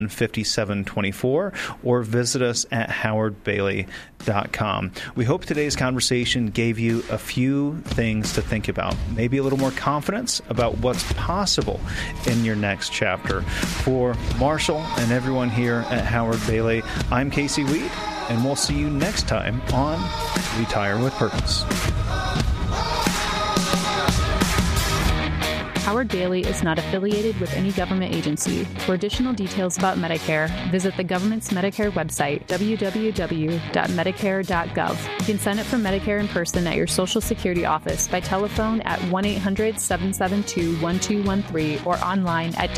5724, or visit us at howardbailey.com. We hope today's conversation gave you a few things to think about, maybe a little more confidence about what's possible in your next chapter. For Marshall and everyone here at Howard Bailey, I'm Casey Weed, and we'll see you next time on Retire with Purpose. Howard Bailey is not affiliated with any government agency. For additional details about Medicare, visit the government's Medicare website, www.medicare.gov. You can sign up for Medicare in person at your Social Security office by telephone at 1-800-772-1213 or online at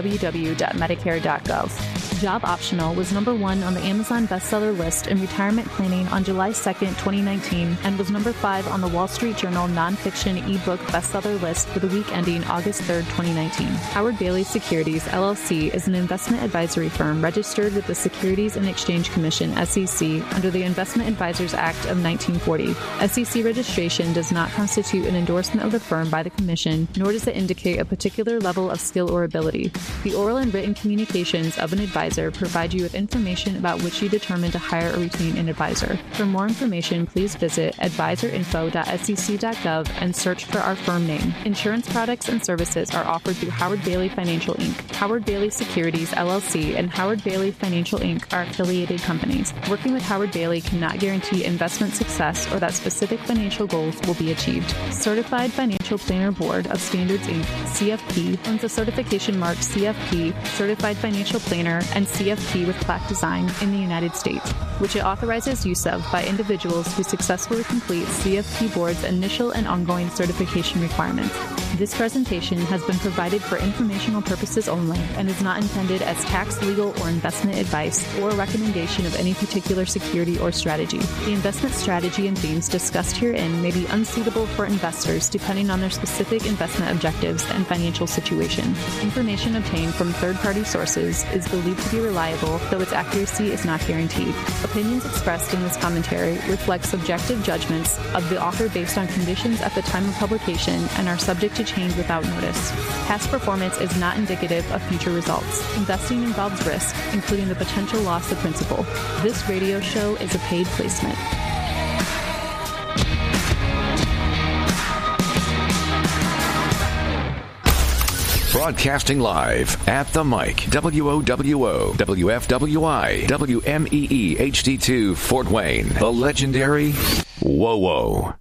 www.medicare.gov. Job Optional was number 1 on the Amazon bestseller list in retirement planning on July 2nd, 2019, and was number 5 on the Wall Street Journal nonfiction ebook bestseller list for the week ending August 3rd, 2019. Howard Bailey Securities, LLC is an investment advisory firm registered with the Securities and Exchange Commission, SEC, under the Investment Advisors Act of 1940. SEC registration does not constitute an endorsement of the firm by the Commission, nor does it indicate a particular level of skill or ability. The oral and written communications of an advisor provide you with information about which you determine to hire or retain an advisor. For more information, please visit advisorinfo.sec.gov and search for our firm name. Insurance products and services are offered through Howard Bailey Financial Inc. Howard Bailey Securities, LLC, and Howard Bailey Financial Inc. are affiliated companies. Working with Howard Bailey cannot guarantee investment success or that specific financial goals will be achieved. Certified Financial Planner Board of Standards, Inc., CFP, owns the certification mark CFP, Certified Financial Planner, and CFP with plaque design in the United States, which it authorizes use of by individuals who successfully complete CFP Board's initial and ongoing certification requirements. This presentation has been provided for informational purposes only and is not intended as tax, legal, or investment advice or recommendation of any particular security or strategy. The investment strategy and themes discussed herein may be unsuitable for investors depending on their specific investment objectives and financial situation. Information obtained from third-party sources is believed to be reliable, though its accuracy is not guaranteed. Opinions expressed in this commentary reflect subjective judgments of the author based on conditions at the time of publication and are subject to change without notice. Past performance is not indicative of future results. Investing involves risk, including the potential loss of principal. This radio show is a paid placement. Broadcasting live at the mic, WOWO, WFWI, WMEE HD2 Fort Wayne, the legendary WOWO.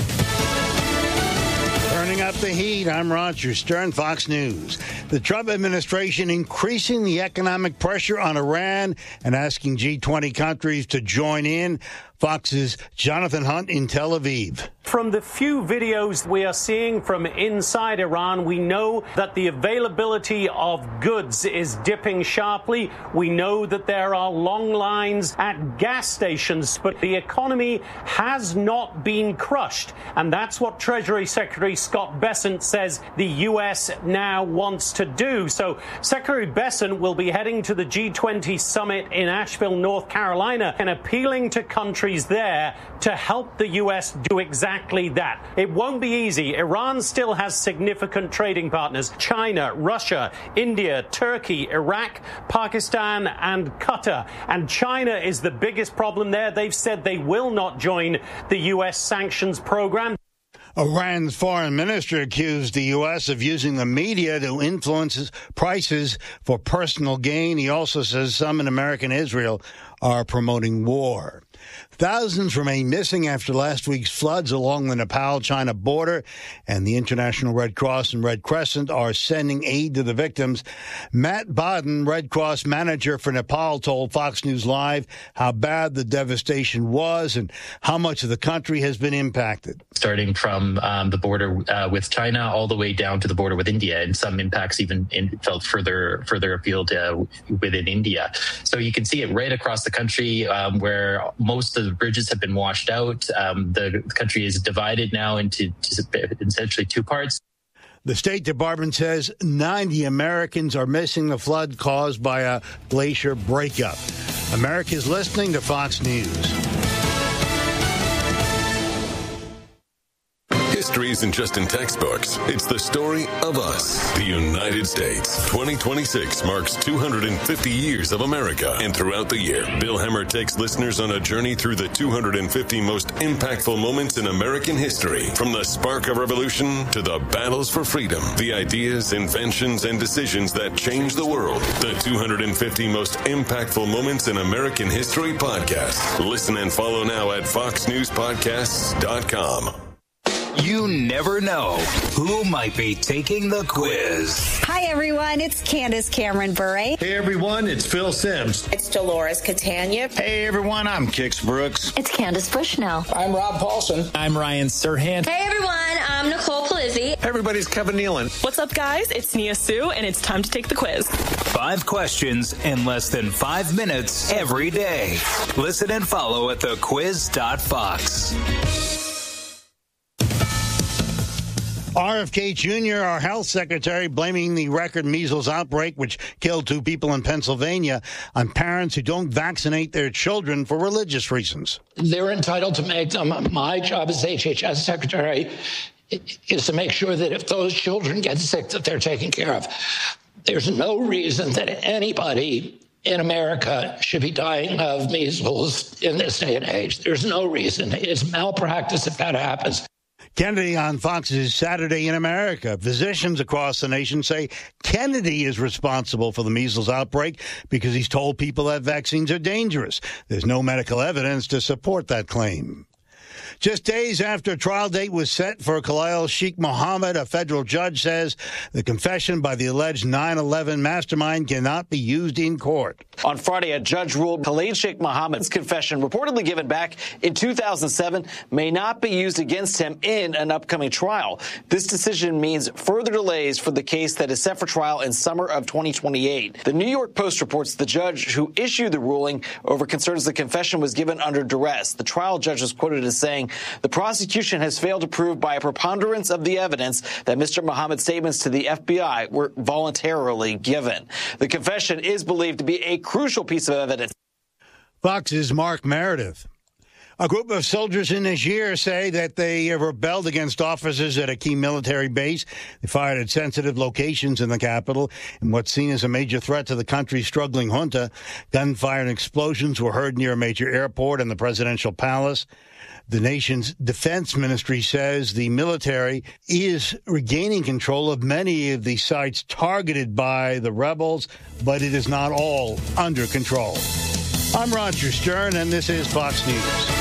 Turning up the heat, I'm Roger Stern, Fox News. The Trump administration increasing the economic pressure on Iran and asking G20 countries to join in. Fox's Jonathan Hunt in Tel Aviv. From the few videos we are seeing from inside Iran, we know that the availability of goods is dipping sharply. We know that there are long lines at gas stations, but the economy has not been crushed. And that's what Treasury Secretary Scott Bessent says the U.S. now wants to do. So Secretary Bessent will be heading to the G20 summit in Asheville, North Carolina, and appealing to countries there to help the U.S. do exactly that. It won't be easy. Iran still has significant trading partners: China, Russia, India, Turkey, Iraq, Pakistan, and Qatar. And China is the biggest problem there. They've said they will not join the U.S. sanctions program. Iran's foreign minister accused the U.S. of using the media to influence prices for personal gain. He also says some in America and Israel are promoting war. Thousands remain missing after last week's floods along the Nepal-China border, and the International Red Cross and Red Crescent are sending aid to the victims. Matt Baden, Red Cross manager for Nepal, told Fox News Live how bad the devastation was and how much of the country has been impacted. Starting from the border with China all the way down to the border with India, and some impacts even felt further afield within India. So you can see it right across the country where most of the bridges have been washed out. The country is divided now into essentially two parts. The State Department says 90 Americans are missing the flood caused by a glacier breakup. America's listening to Fox News. history isn't just in textbooks. It's the story of us, the United States. 2026 marks 250 years of America. And throughout the year, Bill Hemmer takes listeners on a journey through the 250 most impactful moments in American history. From the spark of revolution to the battles for freedom, the ideas, inventions, and decisions that changed the world. The 250 most impactful moments in American history podcast. Listen and follow now at foxnewspodcasts.com. You never know who might be taking the quiz. Hi, everyone. It's Candace Cameron Bure. Hey, everyone. It's Phil Sims. It's Dolores Catania. Hey, everyone. I'm Kix Brooks. It's Candace Bushnell. I'm Rob Paulson. I'm Ryan Serhant. Hey, everyone. I'm Nicole Palizzi. Hey, everybody. It's Kevin Nealon. What's up, guys? It's Nia Sue, and it's time to take the quiz. 5 questions in less than 5 minutes every day. Listen and follow at thequiz.fox. RFK Jr., our health secretary, blaming the record measles outbreak, which killed 2 people in Pennsylvania, on parents who don't vaccinate their children for religious reasons. They're entitled to make them. My job as HHS secretary is to make sure that if those children get sick, that they're taken care of. There's no reason that anybody in America should be dying of measles in this day and age. There's no reason. It's malpractice if that happens. Kennedy on Fox's Saturday in America. Physicians across the nation say Kennedy is responsible for the measles outbreak because he's told people that vaccines are dangerous. There's no medical evidence to support that claim. Just days after a trial date was set for Khalil Sheikh Mohammed, a federal judge says the confession by the alleged 9/11 mastermind cannot be used in court. On Friday, a judge ruled Khalil Sheikh Mohammed's confession, reportedly given back in 2007, may not be used against him in an upcoming trial. This decision means further delays for the case that is set for trial in summer of 2028. The New York Post reports the judge who issued the ruling over concerns the confession was given under duress. The trial judge was quoted as saying, the prosecution has failed to prove by a preponderance of the evidence that Mr. Mohammed's statements to the FBI were voluntarily given. The confession is believed to be a crucial piece of evidence. Fox's Mark Meredith. A group of soldiers in Niger say that they rebelled against officers at a key military base. They fired at sensitive locations in the capital in what's seen as a major threat to the country's struggling junta. Gunfire and explosions were heard near a major airport and the presidential palace. The nation's defense ministry says the military is regaining control of many of the sites targeted by the rebels, but it is not all under control. I'm Roger Stern, and this is Fox News.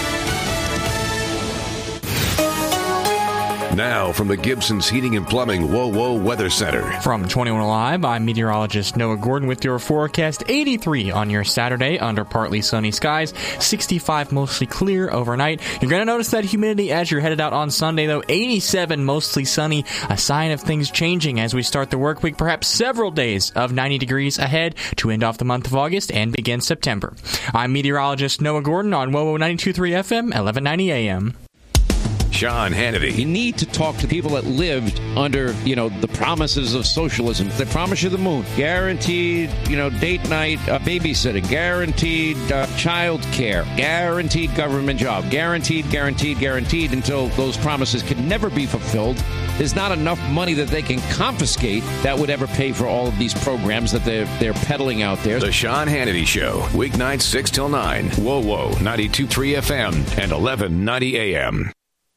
Now from the Gibson's Heating and Plumbing WoWo Weather Center. From 21 Live, I'm meteorologist Noah Gordon with your forecast. 83 on your Saturday under partly sunny skies. 65 mostly clear overnight. You're going to notice that humidity as you're headed out on Sunday, though. 87 mostly sunny. A sign of things changing as we start the work week. Perhaps several days of 90 degrees ahead to end off the month of August and begin September. I'm meteorologist Noah Gordon on WoWo 92.3 FM, 1190 AM. Sean Hannity. You need to talk to people that lived under, the promises of socialism. They promise you the moon. Guaranteed, date night babysitting. Guaranteed child care. Guaranteed government job. Guaranteed until those promises can never be fulfilled. There's not enough money that they can confiscate that would ever pay for all of these programs that they're peddling out there. The Sean Hannity Show. Weeknights 6 till 9. WoWo 92.3 FM and 1190 AM.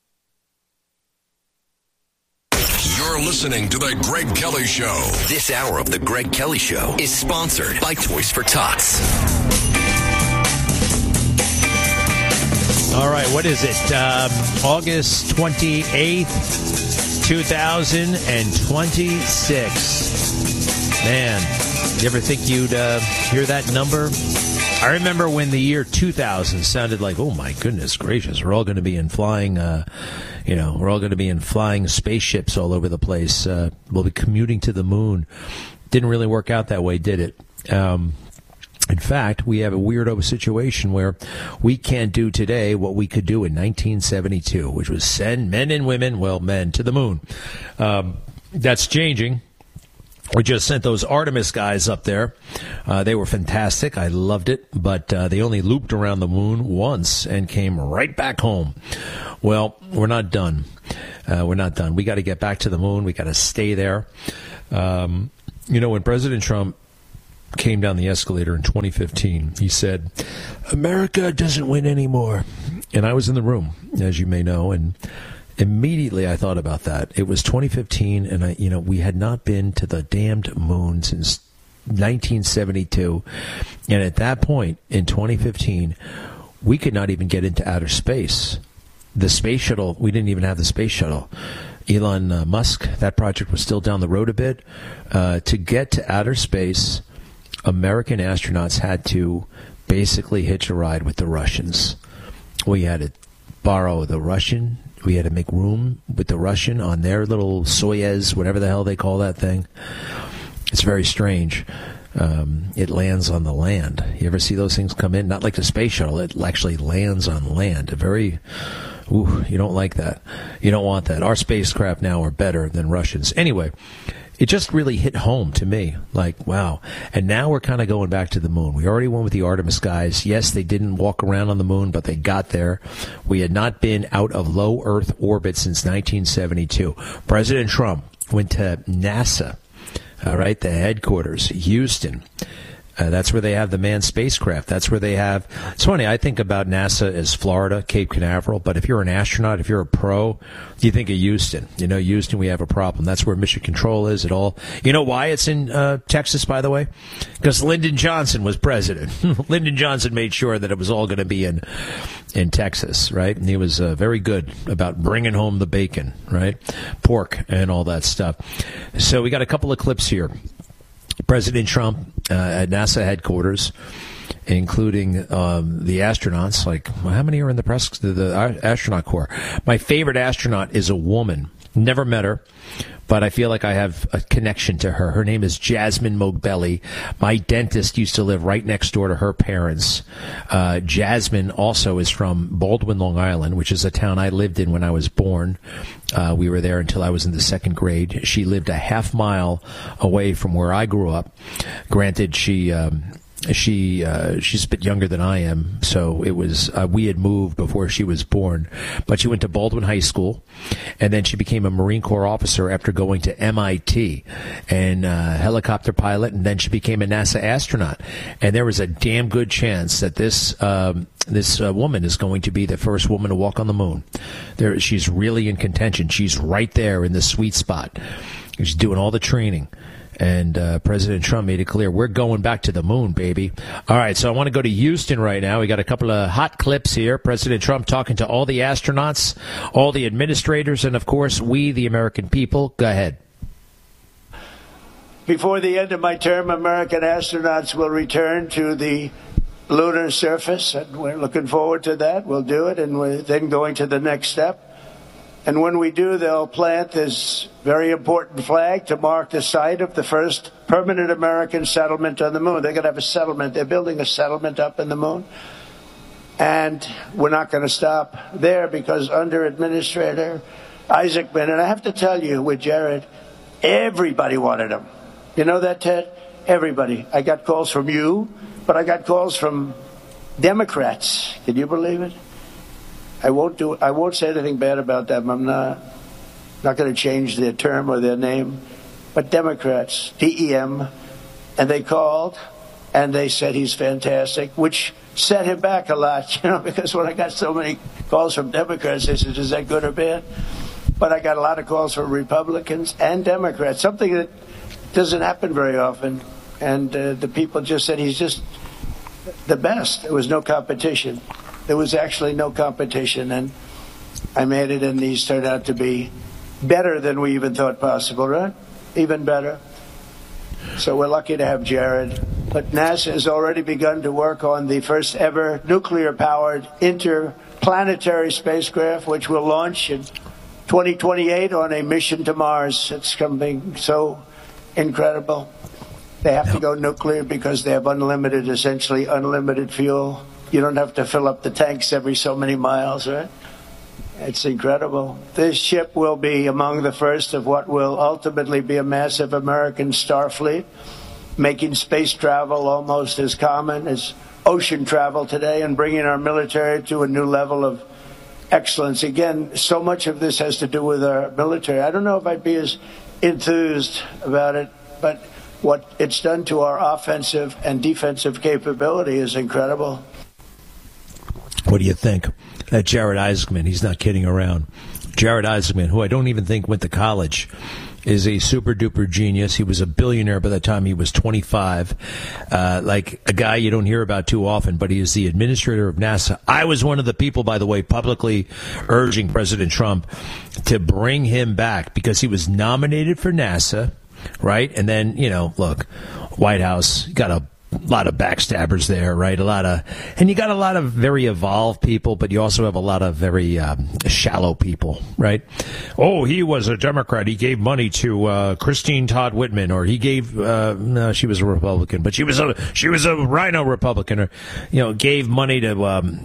You're listening to The Greg Kelly Show. This hour of The Greg Kelly Show is sponsored by Toys for Tots. All right, what is it? August 28th, 2026. Man, you ever think you'd hear that number? I remember when the year 2000 sounded like, oh my goodness gracious, we're all going to be in flying, we're all going to be in flying spaceships all over the place. We'll be commuting to the moon. Didn't really work out that way, did it? In fact, we have a weirdo situation where we can't do today what we could do in 1972, which was send men and women, men, to the moon. That's changing. We just sent those Artemis guys up there. They were fantastic. I loved it, but they only looped around the moon once and came right back home. Well, we're not done. We're not done. We got to get back to the moon. We got to stay there. When President Trump came down the escalator in 2015, he said, "America doesn't win anymore." And I was in the room, as you may know, and immediately I thought about that. It was 2015, and we had not been to the damned moon since 1972. And at that point, in 2015, we could not even get into outer space. The space shuttle, we didn't even have the space shuttle. Elon Musk, that project was still down the road a bit. To get to outer space, American astronauts had to basically hitch a ride with the Russians. We had to borrow the Russian. We had to make room with the Russian on their little Soyuz, whatever the hell they call that thing. It's very strange. It lands on the land. You ever see those things come in? Not like the space shuttle. It actually lands on land. You don't like that. You don't want that. Our spacecraft now are better than Russians. Anyway, it just really hit home to me. Like, wow. And now we're kind of going back to the moon. We already went with the Artemis guys. Yes, they didn't walk around on the moon, but they got there. We had not been out of low Earth orbit since 1972. President Trump went to NASA, all right, the headquarters, Houston. That's where they have the manned spacecraft. That's where they have... It's funny, I think about NASA as Florida, Cape Canaveral, but if you're an astronaut, if you're a pro, you think of Houston. Houston, we have a problem. That's where Mission Control is at all. You know why it's in Texas, by the way? Because Lyndon Johnson was president. Lyndon Johnson made sure that it was all going to be in Texas, right? And he was very good about bringing home the bacon, right? Pork and all that stuff. So we got a couple of clips here. President Trump at NASA headquarters, including the astronauts. Like, how many are in the astronaut corps? My favorite astronaut is a woman. Never met her, but I feel like I have a connection to her. Her name is Jasmine Mogbelli. My dentist used to live right next door to her parents. Jasmine also is from Baldwin, Long Island, which is a town I lived in when I was born. We were there until I was in the second grade. She lived a half mile away from where I grew up. Granted, she's a bit younger than I am, so it was we had moved before she was born. But she went to Baldwin High School, and then she became a Marine Corps officer after going to MIT and helicopter pilot, and then she became a NASA astronaut. And there was a damn good chance that this woman is going to be the first woman to walk on the moon. She's really in contention. She's right there in the sweet spot. She's doing all the training. And President Trump made it clear, we're going back to the moon, baby. All right, so I want to go to Houston right now. We got a couple of hot clips here. President Trump talking to all the astronauts, all the administrators, and, of course, we, the American people. Go ahead. Before the end of my term, American astronauts will return to the lunar surface, and we're looking forward to that. We'll do it, and we're then going to the next step. And when we do, they'll plant this very important flag to mark the site of the first permanent American settlement on the moon. They're going to have a settlement. They're building a settlement up in the moon. And we're not going to stop there, because under Administrator Isaacman, and I have to tell you, with Jared, everybody wanted him. You know that, Ted? Everybody. I got calls from you, but I got calls from Democrats. Can you believe it? I won't say anything bad about them. I'm not going to change their term or their name. But Democrats, DEM, and they called and they said he's fantastic, which set him back a lot, because when I got so many calls from Democrats, they said, is that good or bad? But I got a lot of calls from Republicans and Democrats, something that doesn't happen very often. And the people just said he's just the best. There was no competition. There was actually no competition, and I made it, and these turned out to be better than we even thought possible, right? Even better. So we're lucky to have Jared. But NASA has already begun to work on the first ever nuclear-powered interplanetary spacecraft, which will launch in 2028 on a mission to Mars. It's something so incredible. They have to go nuclear because they have essentially unlimited fuel. You don't have to fill up the tanks every so many miles, right? It's incredible. This ship will be among the first of what will ultimately be a massive American star fleet, making space travel almost as common as ocean travel today and bringing our military to a new level of excellence. Again, so much of this has to do with our military. I don't know if I'd be as enthused about it, but what it's done to our offensive and defensive capability is incredible. What do you think? That Jared Isaacman, he's not kidding around. Jared Isaacman, who I don't even think went to college, is a super-duper genius. He was a billionaire by the time he was 25, like a guy you don't hear about too often, but he is the administrator of NASA. I was one of the people, by the way, publicly urging President Trump to bring him back because he was nominated for NASA, right? And then, look, White House got a lot of backstabbers there, right? And you got a lot of very evolved people, but you also have a lot of very shallow people, right? Oh, he was a Democrat. He gave money to Christine Todd Whitman, or he gave no, she was a Republican, but she was a Rhino Republican, or gave money to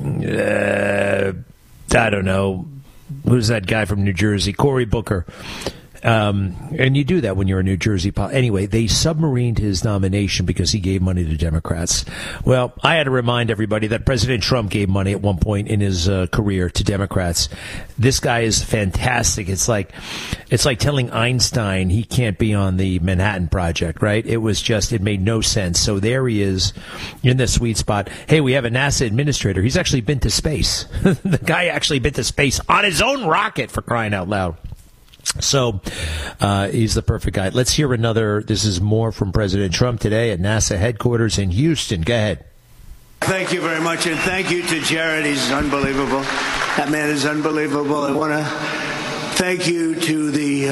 I don't know, who's that guy from New Jersey, Cory Booker. And you do that when you're a New Jersey Anyway, they submarined his nomination because he gave money to Democrats. Well, I had to remind everybody that President Trump gave money at one point in his career to Democrats. This guy is fantastic. It's like telling Einstein he can't be on the Manhattan Project, right? It made no sense. So there he is in the sweet spot. Hey, we have a NASA administrator. He's actually been to space. The guy actually been to space on his own rocket, for crying out loud. So he's the perfect guy. Let's hear another. This is more from President Trump today at NASA headquarters in Houston. Go ahead. Thank you very much, and thank you to Jared. He's unbelievable. That man is unbelievable. I want to thank you to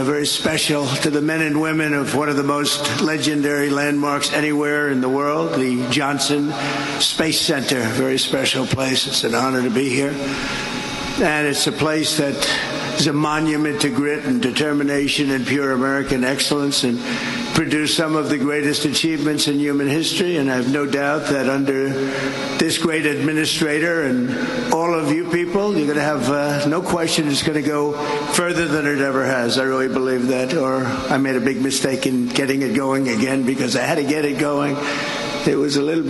the men and women of one of the most legendary landmarks anywhere in the world, the Johnson Space Center. Very special place. It's an honor to be here. And it's a place that is a monument to grit and determination and pure American excellence, and produced some of the greatest achievements in human history. And I have no doubt that under this great administrator and all of you people, you're going to have no question it's going to go further than it ever has. I really believe that. Or I made a big mistake in getting it going again because I had to get it going. It was a little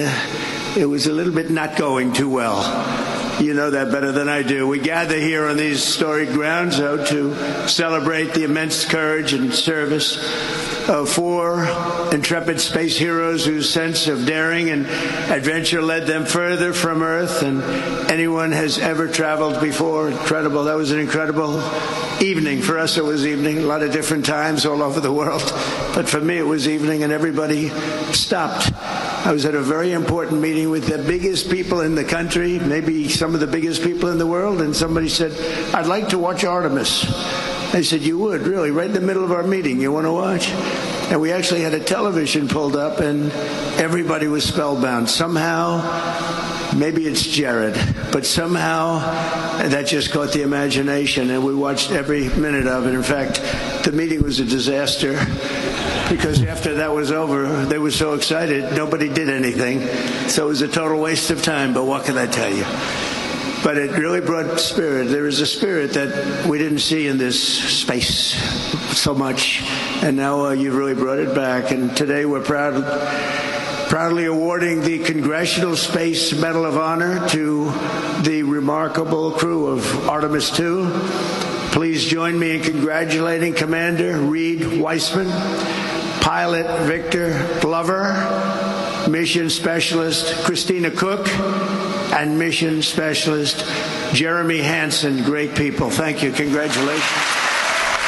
bit not going too well. You know that better than I do. We gather here on these storied grounds, to celebrate the immense courage and service of 4 intrepid space heroes whose sense of daring and adventure led them further from Earth than anyone has ever traveled before. Incredible. That was an incredible evening. For us, it was evening. A lot of different times all over the world. But for me, it was evening, and everybody stopped. I was at a very important meeting with the biggest people in the country, maybe some of the biggest people in the world, and somebody said, I'd like to watch Artemis. I said, you would, really? Right in the middle of our meeting, you want to watch? And we actually had a television pulled up, and everybody was spellbound. Somehow, maybe it's Jared, but somehow that just caught the imagination, and we watched every minute of it. In fact, the meeting was a disaster, because after that was over, they were so excited, nobody did anything. So it was a total waste of time, but what can I tell you? But it really brought spirit. There is a spirit that we didn't see in this space so much, and now you've really brought it back. And today we're proudly awarding the Congressional Space Medal of Honor to the remarkable crew of Artemis II. Please join me in congratulating Commander Reed Weissman, Pilot Victor Glover, Mission Specialist Christina Cook, and Mission Specialist Jeremy Hansen. Great people. Thank you. Congratulations.